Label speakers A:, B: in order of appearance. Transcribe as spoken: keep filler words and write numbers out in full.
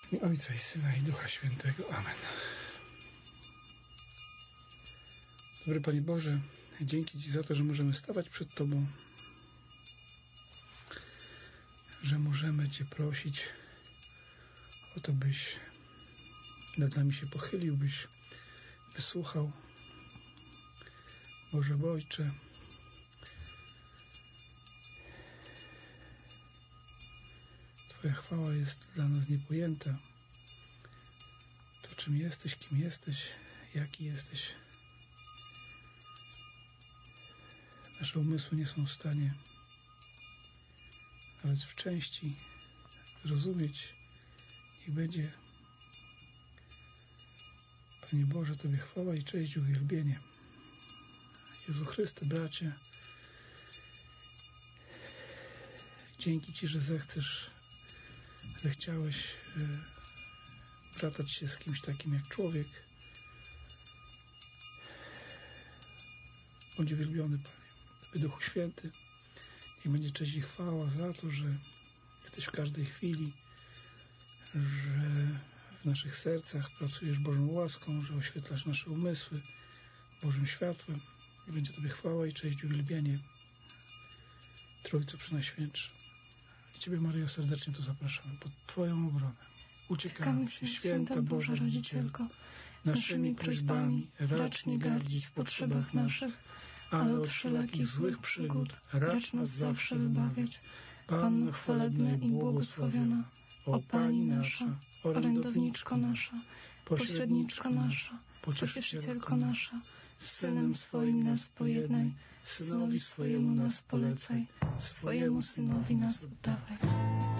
A: I Ojca i Syna i Ducha Świętego. Amen. Dobry Panie Boże, dzięki Ci za to, że możemy stawać przed Tobą, że możemy Cię prosić o to, byś nad nami się pochylił, byś wysłuchał. Boże Ojcze, Twoja chwała jest dla nas niepojęta. To, czym jesteś, kim jesteś, jaki jesteś. Nasze umysły nie są w stanie nawet w części zrozumieć. Niech będzie, Panie Boże, Tobie chwała i cześć i uwielbienie. Jezu Chryste, bracie, dzięki Ci, że zechcesz, zechciałeś y, bratać się z kimś takim jak człowiek. Bądź uwielbiony, Panie. Tobie, Duchu Święty, niech będzie cześć i chwała za to, że jesteś w każdej chwili, że w naszych sercach pracujesz Bożą łaską, że oświetlasz nasze umysły Bożym światłem. I będzie Tobie chwała i cześć i uwielbienie, Trójco Przenajświętsza. I Ciebie, Maryjo, serdecznie tu zapraszamy pod Twoją obronę. Uciekamy Ci, święta Boża Rodzicielko, naszymi prośbami racz nie gardzić w potrzebach naszych, ale od wszelakich złych przygód racz nas zawsze wybawiać. Panno chwalebna i błogosławiona, o Pani nasza, orędowniczko nasza, pośredniczko nasza, pocieszycielko nasza, z Synem swoim nas pojednaj, Synowi swojemu nas polecaj, swojemu Synowi nas oddawaj.